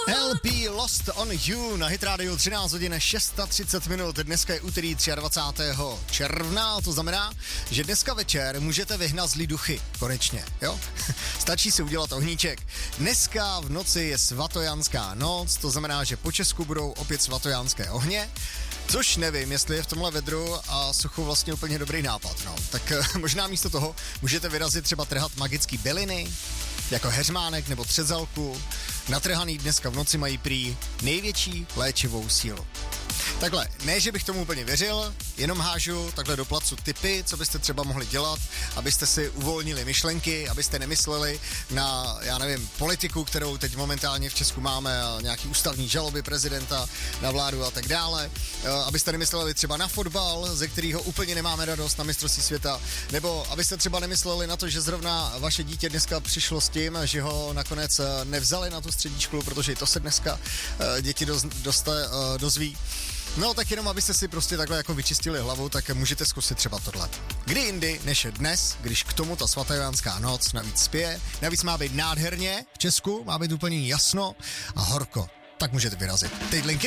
LP Lost on You na Hit Radio 13 hodin 6:30 minut. Dneska je úterý 23. června, to znamená, že dneska večer můžete vyhnat zlý duchy. Konečně, jo? Stačí si udělat ohníček. Dneska v noci je svatojanská noc, to znamená, že po Česku budou opět svatojanské ohně. Což nevím, jestli je v tomhle vedru a suchu vlastně úplně dobrý nápad, no. Tak možná místo toho můžete vyrazit třeba trhat magický byliny, jako heřmánek nebo třezalku. Natrhaný dneska v noci mají prý největší léčivou sílu. Takhle, ne, že bych tomu úplně věřil, jenom hážu takhle do placu tipy, co byste třeba mohli dělat, abyste si uvolnili myšlenky, abyste nemysleli na, já nevím, politiku, kterou teď momentálně v Česku máme, a nějaký ústavní žaloby prezidenta na vládu a tak dále, abyste nemysleli třeba na fotbal, ze kterého úplně nemáme radost, na mistrovství světa, nebo abyste třeba nemysleli na to, že zrovna vaše dítě dneska přišlo s tím, že ho nakonec nevzali na tu střední školu, protože i to se dneska děti dozví. No tak jenom abyste si prostě takhle jako vyčistili hlavu, tak můžete zkusit třeba tohle. Kdy jindy, než je dnes, když k tomu ta svatojanská noc navíc spěje, navíc má být nádherně v Česku, má být úplně jasno a horko, tak můžete vyrazit. Teď linky